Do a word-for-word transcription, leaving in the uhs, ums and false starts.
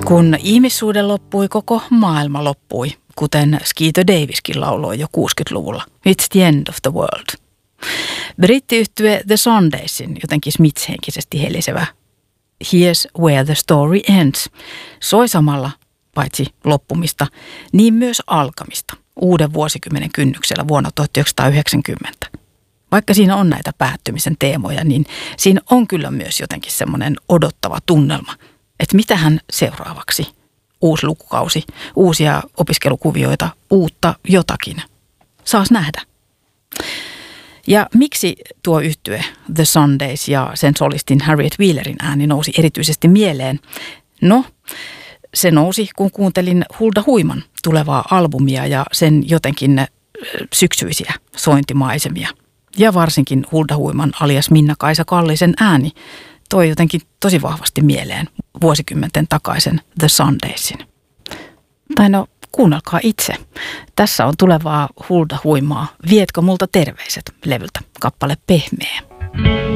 Kun ihmissuhde loppui, koko maailma loppui, kuten Skeeter Daviskin lauloi jo kuusikymmentäluvulla. It's the end of the world. Brittiyhtye The Sundaysin jotenkin Smiths-henkisesti helisevä Here's where the story ends soi samalla paitsi loppumista, niin myös alkamista uuden vuosikymmenen kynnyksellä vuonna tuhatyhdeksänsataayhdeksänkymmentä. Vaikka siinä on näitä päättymisen teemoja, niin siinä on kyllä myös jotenkin semmoinen odottava tunnelma, että mitähän seuraavaksi? Uusi lukukausi, uusia opiskelukuvioita, uutta jotakin. Saas nähdä. Ja miksi tuo yhtye The Sundays ja sen solistin Harriet Wheelerin ääni nousi erityisesti mieleen? No, se nousi, kun kuuntelin Hulda Huiman tulevaa albumia ja sen jotenkin syksyisiä sointimaisemia. Ja varsinkin Hulda Huiman alias Minna-Kaisa Kallisen ääni toi jotenkin tosi vahvasti mieleen vuosikymmenten takaisen The Sundaysin. Tai no, kuunnelkaa itse. Tässä on tulevaa Hulda Huimaa Vietkö multa terveiset -levyltä kappale Pehmeä.